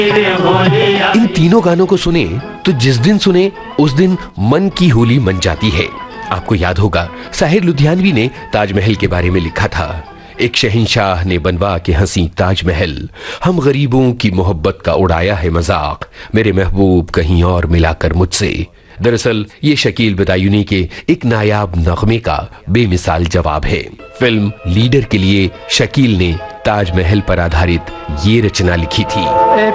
इन तीनों गानों को सुने तो जिस दिन सुने उस दिन मन की होली मन जाती है। आपको याद होगा साहिर लुधियानवी ने ताजमहल के बारे में लिखा था, एक शहंशाह ने बनवा के हंसी ताजमहल, हम गरीबों की मोहब्बत का उड़ाया है मजाक, मेरे महबूब कहीं और मिलाकर मुझसे। दरअसल ये शकील बदायूनी के एक नायाब नगमे का बेमिसाल जवाब है। फिल्म लीडर के लिए शकील ने ताजमहल पर आधारित ये रचना लिखी थी।